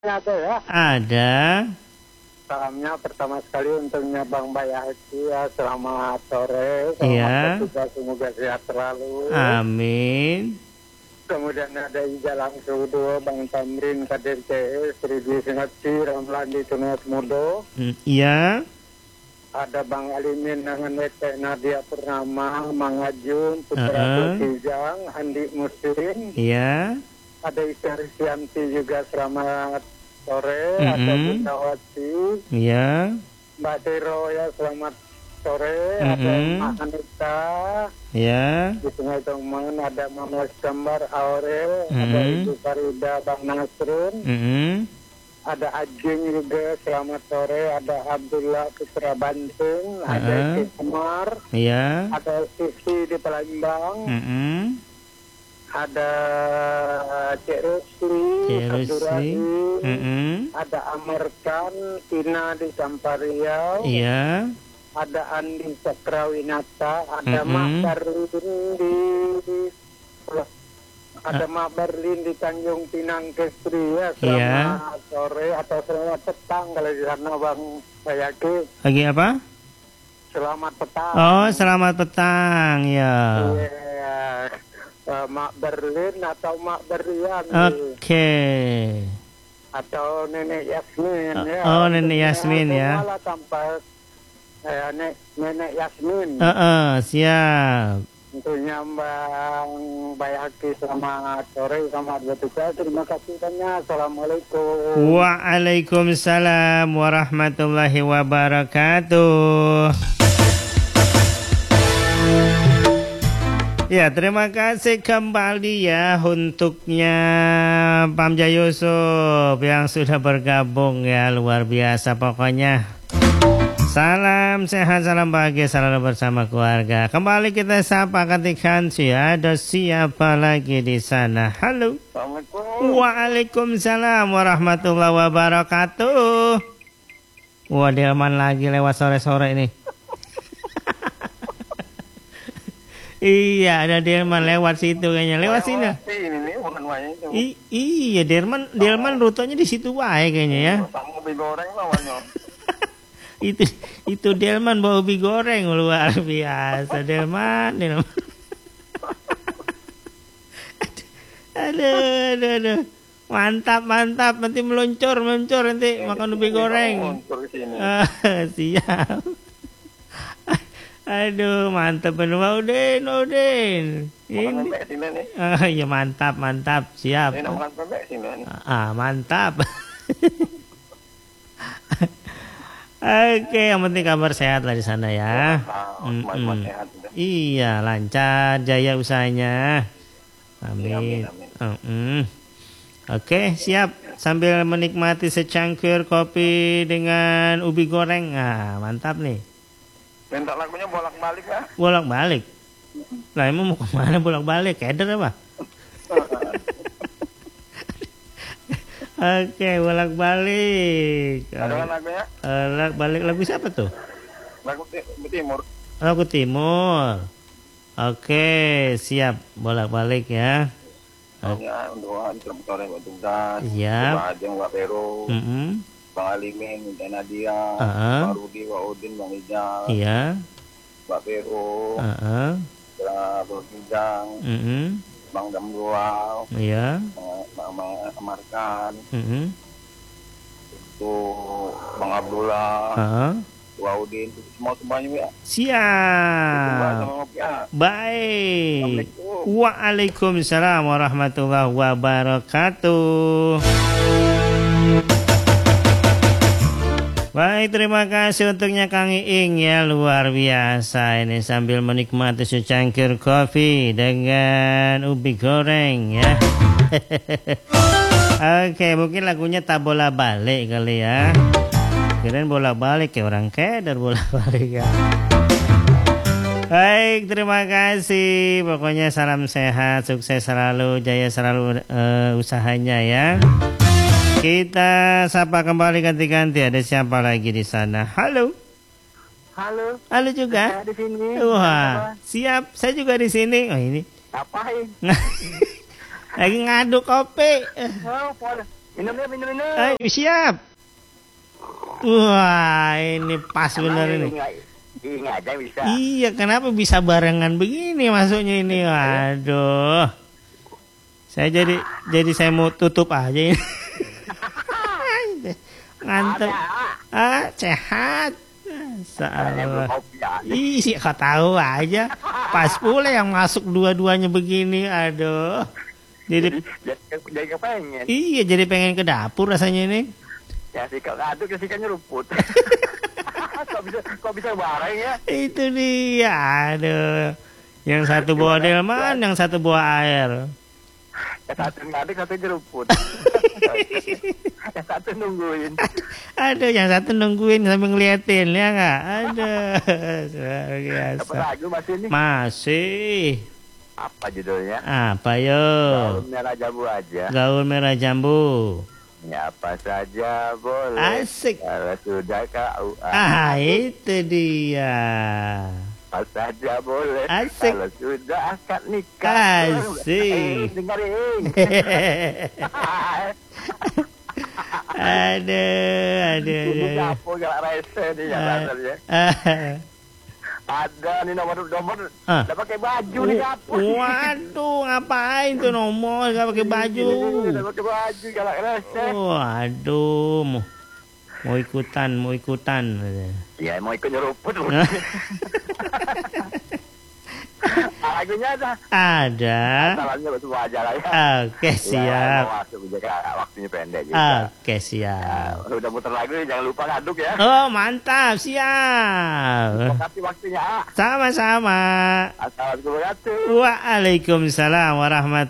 Ada ya? Ada. Salamnya pertama sekali untuknya Bang Bayaki ya. Selamat sore. Iya. Selamat semoga sehat selalu. Amin. Kemudian ada Ija langsung dua Bang Tamrin Kadir CS Ridi Singatsi Ramlandi Tunas Mudo. Iya. Ada Bang Alimin dengan Ete Nadia Purnama, Mang Ajun, Putra Kijang, Andi Muslim. Iya. Ada Isyari Sianti juga selamat sore. Ada Bunda Wati. Iya. Mbak Tero ya selamat sore. Ada Mak Anita. Iya. Di Sungai Toman ada Mama Gambar Aurel. Ada Ibu Farida Bang Nasrun. Ada Ajeng juga selamat sore. Ada Abdullah Putra Bantung. Ada Ismar. Iya. Ada Sisi di Palembang. Ada Cik Rusli, ada Amarkan, Tina di Sampariau, iya. Ada Andi Cakrawinata, ada Mak Berlin di Tanjung Pinang Kestri ya. Selamat sore atau selamat petang kalau di sana Bang Bayaki. Lagi apa? Selamat petang. Oh, selamat petang ya. Yeah. Mak Berlin atau Mak Berlian. Oke. Atau Nenek Yasmin ya. Oh, Nenek Yasmin ya. Malah sampai Nenek Yasmin. Siap. Tentunya Bang Bayaki selamat sore, selamat bertugas. Terima kasih banyak. Assalamualaikum. Waalaikumsalam warahmatullahi wabarakatuh. Ya, terima kasih kembali ya untuknya Pamja Yusuf yang sudah bergabung ya, luar biasa pokoknya. Salam sehat, salam bahagia selalu bersama keluarga. Kembali kita sapa ketikan ya, ada siapa lagi di sana? Halo. Assalamualaikum. Waalaikumsalam warahmatullahi wabarakatuh. Wah, Delman lagi lewat sore-sore ini. Iya, ada Delman lewat situ kayaknya. Lewat sini. Ini bukan wayang itu. Iya, Delman rutenya di situ wae kayaknya ya. Sama ubi goreng lawannya. itu Delman bawa ubi goreng luar biasa. Delman. Aduh. Mantap. Nanti meluncur nanti makan ubi goreng. Siap. Aduh, mantap benar Udin. Ini. Ya mantap. Siap. Ini makan bebek sini. Mantap. Oke, yang penting kabar sehat lah di sana ya. Sehat. Iya, lancar jaya usahanya. Amin. Oke, siap. Sambil menikmati secangkir kopi dengan ubi goreng. Mantap nih. Minta lagunya bolak-balik ya? Bolak-balik? Lah emang mau kemana bolak-balik? Keder apa? Oke, bolak-balik. Ada lagunya? Balik lagu siapa tuh? Lagu Timur. Lagu Timur. Oke, siap. Bolak-balik ya. Ya, untuk sore buat tugas. Siap. Mbak Ajeng, Mbak Pero. Bang Alimin, Mbak Nadia, Bang Rudi, Bang Udin, Bang Ijal, iya. Mbak Pero, Bang Kijang, Bang Damdual, iya. Bang Amarkan, itu Bang Abdullah, Bang Udin, semuanya ya. Siap. Baik. Waalaikumsalam warahmatullahi wabarakatuh. Baik, terima kasih untuknya Kang Iing ya, luar biasa ini sambil menikmati secangkir kopi dengan ubi goreng ya. Oke, mungkin lagunya tak bola balik kali ya. Kirain bola balik ya, orang keder bola balik ya. Baik, terima kasih. Pokoknya salam sehat, sukses selalu, jaya selalu usahanya ya. Kita sapa kembali ganti-ganti. Ada siapa lagi di sana? Halo. Halo juga. Saya di sini. Wah, siap. Saya juga di sini. Oh ini. Ngapain? Lagi ngaduk kopi. Minum. Ayo siap. Wah, ini pas benar ini. Ingat aja bisa. Iya, kenapa bisa barengan begini masuknya ini? Waduh. Saya jadi saya mau tutup aja ini. Ngantuk. Sehat. Salah. Ih, kau tahu aja. Pas pula yang masuk dua-duanya begini. Aduh. Jadi kepengen. Iya, jadi pengen ke dapur rasanya ini. Ya sikap ngaduk, sikap nyeruput. kok bisa bareng ya? Itu dia. Aduh. Yang satu bawa delman, yang satu bawa air. Yang satu ngaduk, satu nyeruput. Yang satu nungguin. Aduh, yang satu nungguin sambil ngeliatin, ya nggak? Aduh, luar biasa. Dapat lagu masih nih? Masih. Apa judulnya? Apa yo? Gaun merah jambu aja. Gaun merah jambu. Ya apa saja boleh. Asik. Kalau sudah KUA. Itu dia. Apa saja boleh. Asik. Kalau sudah akad nikah. Asik. Dengerin. Aduh. Ini dapur galak rese nih ya rasanya. Ada nih nomor udah pakai baju di dapur. Waduh, ngapain tuh nomor gak pakai baju? Udah pakai baju galak rese. Waduh, mau ikutan. Ya mau ikut nyeruput. Lagunya ada. Salamnya betul aja lah ya. Oke, siap. Waktunya pendek juga. Oke, siap. Udah muter lagu jangan lupa ngaduk ya. Oh, mantap, siap. Terima kasih waktunya. Sama-sama. Assalamualaikum. Waalaikumsalam warahmatullahi